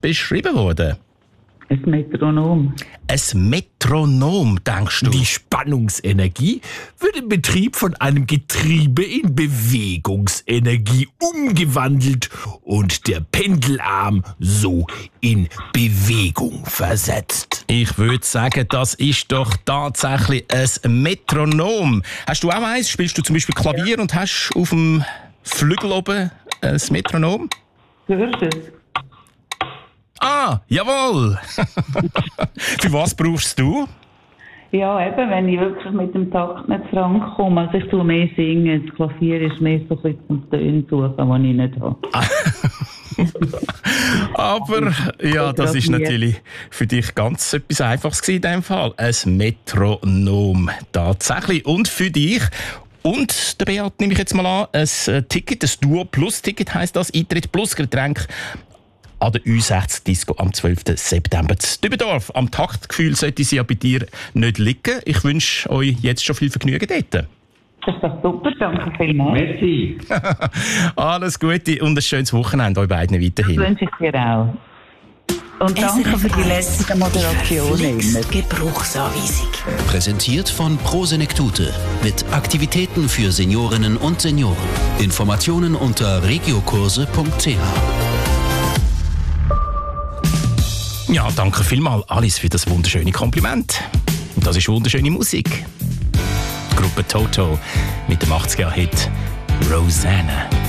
beschrieben worden? Ein Metronom. Ein Metronom, denkst du? Die Spannungsenergie wird im Betrieb von einem Getriebe in Bewegungsenergie umgewandelt und der Pendelarm so in Bewegung versetzt. Ich würde sagen, das ist doch tatsächlich ein Metronom. Hast du auch eins? Spielst du zum Beispiel Klavier und hast auf dem Flügel oben ein Metronom? Hörst du es? Ah, jawohl! Für was brauchst du? Ja, eben, wenn ich wirklich mit dem Takt nicht vorankomme. Also ich tue mehr singen. Das Klavier ist mehr so ein bisschen zum Tönen suchen, die ich nicht habe. Aber ja, das ist natürlich für dich ganz etwas Einfaches in diesem Fall. Ein Metronom tatsächlich. Und für dich und der Beat nehme ich jetzt mal an, ein Ticket, ein Duo-Plus-Ticket heisst das, Eintritt plus Getränk an der U60 Disco am 12. September. Das Dübendorf, am Taktgefühl sollte sie ja bei dir nicht liegen. Ich wünsche euch jetzt schon viel Vergnügen dort. Das ist doch super, danke vielmals. Merci. Alles Gute und ein schönes Wochenende euch beiden weiterhin. Das wünsche ich dir auch. Und danke für die letzte Moderation. Gebrauchsanweisung. Präsentiert von Pro Senektute mit Aktivitäten für Seniorinnen und Senioren. Informationen unter regiokurse.ch. Ja, danke vielmals, Alice, für das wunderschöne Kompliment. Und das ist wunderschöne Musik. Die Gruppe Toto mit dem 80er-Hit Rosanna.